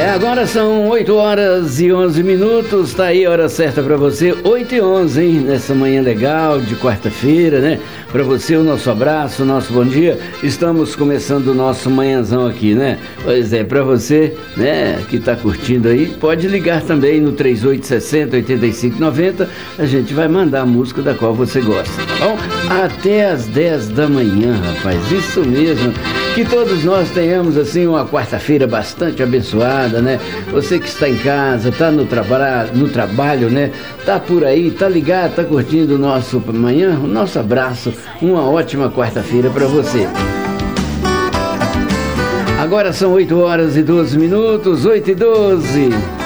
Agora são 8 horas e 11 minutos, tá aí a hora certa pra você, 8 e 11, hein? Nessa manhã legal de quarta-feira, né? Pra você o nosso abraço, o nosso bom dia. Estamos começando o nosso manhãzão aqui, né? Pois é, pra você, né, que tá curtindo aí, pode ligar também no 3860-8590, a gente vai mandar a música da qual você gosta, tá bom? Até às 10 da manhã, rapaz, isso mesmo. Que todos nós tenhamos, assim, uma quarta-feira bastante abençoada, né? Você que está em casa, está no trabalho, né? Tá por aí, tá ligado, tá curtindo o nosso manhã, o nosso abraço, uma ótima quarta-feira para você. Agora são 8 horas e 12 minutos, 8 e 12.